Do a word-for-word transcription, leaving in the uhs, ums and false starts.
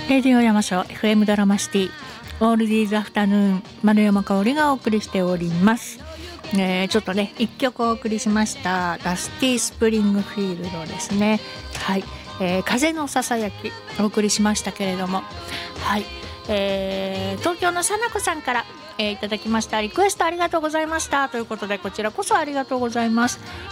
レディオ山椒 エフエム ドラマシティオールディーズアフタヌーン、丸山香織がお送りしております。えー、ちょっとね一曲お送りしました。ダスティスプリングフィールドですね。はい、えー、風のささやきお送りしましたけれども、はい、えー、東京のさなこさんから、えー、いただきました。リクエストありがとうございましたということで、こちらこそありがとうございます。